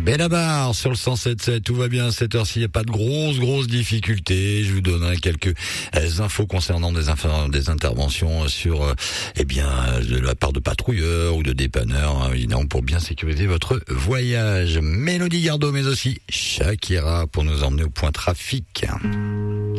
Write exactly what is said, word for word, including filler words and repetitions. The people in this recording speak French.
Benabar sur le cent sept sept, tout va bien à cette heure-ci, il n'y a pas de grosses, grosses difficultés. Je vous donnerai quelques infos concernant des, inf- des interventions sur, euh, eh bien, de la part de patrouilleurs ou de dépanneurs, hein, évidemment, pour bien sécuriser votre voyage. Mélodie Gardot, mais aussi Shakira pour nous emmener au point trafic.